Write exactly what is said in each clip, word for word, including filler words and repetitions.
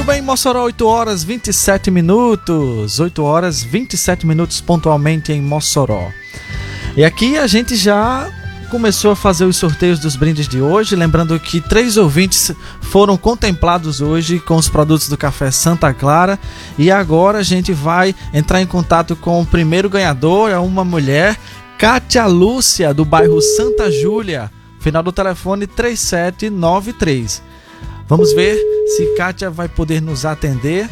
bem, Mossoró, oito horas e vinte e sete minutos. oito horas e vinte e sete minutos pontualmente em Mossoró. E aqui a gente já começou a fazer os sorteios dos brindes de hoje. Lembrando que três ouvintes foram contemplados hoje com os produtos do Café Santa Clara. E agora a gente vai entrar em contato com o primeiro ganhador. É uma mulher, Kátia Lúcia, do bairro Santa Júlia. Final do telefone três sete nove três. Vamos ver se Kátia vai poder nos atender.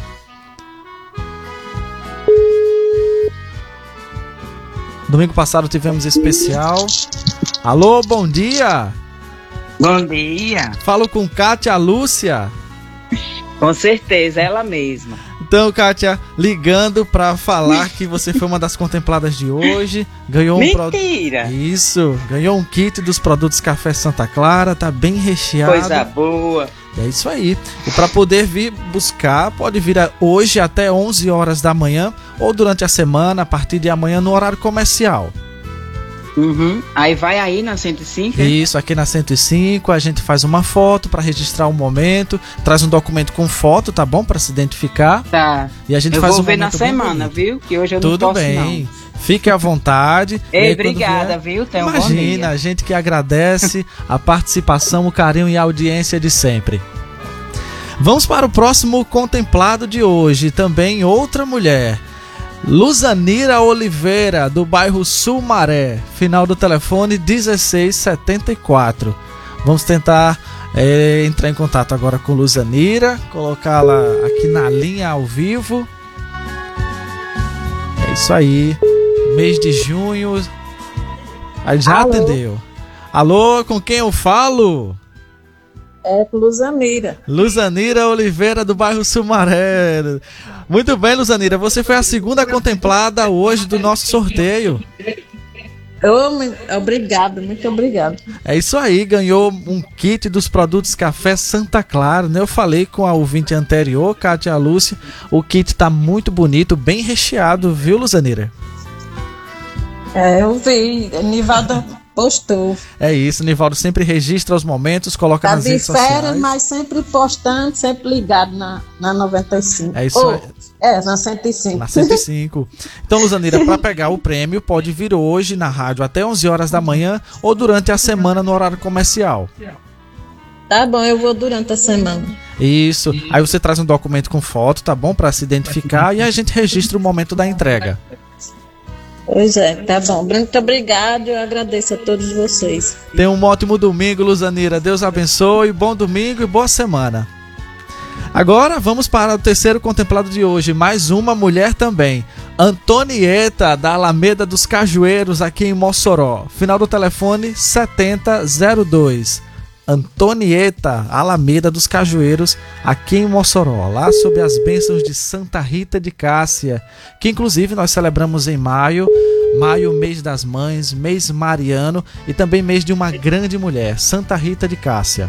Domingo passado tivemos especial. Alô, bom dia. Bom dia. Falo com Kátia Lúcia. Com certeza, ela mesma. Então, Kátia, ligando para falar que você foi uma das contempladas de hoje. Ganhou um Mentira! Pro... Isso, ganhou um kit dos produtos Café Santa Clara, tá bem recheado. Coisa boa. É isso aí. E para poder vir buscar, pode vir hoje até onze horas da manhã ou durante a semana, a partir de amanhã, no horário comercial. Uhum. Aí vai aí na cento e cinco? Isso, aqui na cento e cinco a gente faz uma foto para registrar o momento, traz um documento com foto, tá bom? Para se identificar. Tá. E a gente eu faz vou um ver na momento semana, viu? Que hoje eu Tudo não posso bem. não. Fique à vontade. Ei, aí, obrigada, vier, viu? Tenha um bom imagina, dia. a gente que agradece a participação, o carinho e a audiência de sempre. Vamos para o próximo contemplado de hoje, também outra mulher. Luzanira Oliveira, do bairro Sumaré, final do telefone dezesseis setenta e quatro. Vamos tentar é, entrar em contato agora com Luzanira, colocá-la aqui na linha ao vivo. É isso aí, mês de junho. Aí já Alô? Atendeu. Alô, com quem eu falo? É com Luzanira. Luzanira Oliveira, do bairro Sumaré. Muito bem, Luzanira, você foi a segunda contemplada hoje do nosso sorteio. Oh, obrigado, muito obrigado. É isso aí, ganhou um kit dos produtos Café Santa Clara, né? Eu falei com a ouvinte anterior, Kátia Lúcia, o kit tá muito bonito, bem recheado, viu, Luzanira? É, eu vi, Nivaldo postou. É isso, Nivaldo sempre registra os momentos, coloca Tá nas de redes férias, sociais. mas sempre postando, sempre ligado na, na noventa e cinco. É isso oh, aí. É, na cento e cinco. Na cento e cinco. Então, Luzanira, para pegar o prêmio, pode vir hoje na rádio até onze horas da manhã ou durante a semana no horário comercial. Tá bom, eu vou durante a semana. Isso. Aí você traz um documento com foto, tá bom? Para se identificar e a gente registra o momento da entrega. Pois é, tá bom. Muito obrigado, eu agradeço a todos vocês. Tenha um ótimo domingo, Luzanira. Deus abençoe, bom domingo e boa semana. Agora vamos para o terceiro contemplado de hoje. Mais uma mulher também. Antonieta, da Alameda dos Cajueiros, aqui em Mossoró. Final do telefone setenta zero dois. Antonieta, Alameda dos Cajueiros, aqui em Mossoró, lá sob as bênçãos de Santa Rita de Cássia, que inclusive nós celebramos em maio, maio, mês das mães, mês mariano e também mês de uma grande mulher, Santa Rita de Cássia.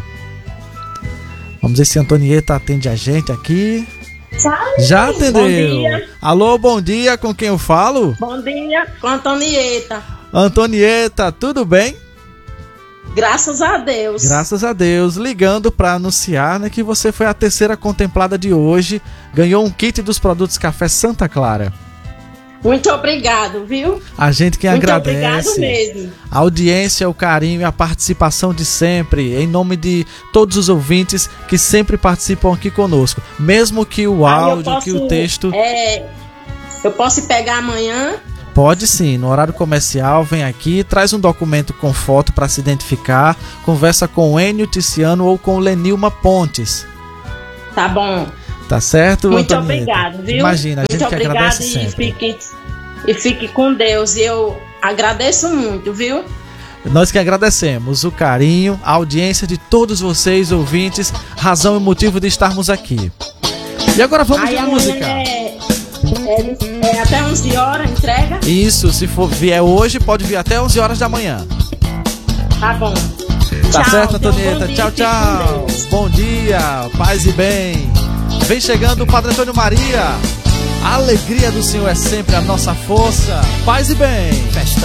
Vamos ver se a Antonieta atende a gente aqui. Já atendeu. Bom dia. Alô, bom dia, com quem eu falo? Bom dia, com a Antonieta. Antonieta, tudo bem? Graças a Deus. Graças a Deus, ligando para anunciar, né, que você foi a terceira contemplada de hoje, ganhou um kit dos produtos Café Santa Clara. Muito obrigado, viu? A gente que Muito agradece. obrigado mesmo. A audiência, o carinho e a participação de sempre, em nome de todos os ouvintes que sempre participam aqui conosco, mesmo que o Aí eu áudio, posso, que o texto... É, eu posso pegar amanhã? Pode sim, no horário comercial, vem aqui, traz um documento com foto para se identificar, conversa com o Enio Ticiano ou com o Lenilma Pontes. Tá bom. Tá certo, Muito Antonieta? obrigado, viu? Imagina, a muito gente que obrigado agradece e sempre. fique, e fique com Deus. E eu agradeço muito, viu? Nós que agradecemos o carinho, a audiência de todos vocês, ouvintes, razão e motivo de estarmos aqui. E agora vamos Aí de amanhã música. É, é, é até onze horas a entrega? Isso, se for vier hoje, pode vir até onze horas da manhã. Tá bom. Tá Tchau, certo, tenha um bom Antonieta? dia, Tchau, fique tchau. com Deus. Bom dia, paz e bem. Vem chegando o Padre Antônio Maria. A alegria do Senhor é sempre a nossa força. Paz e bem. Festa.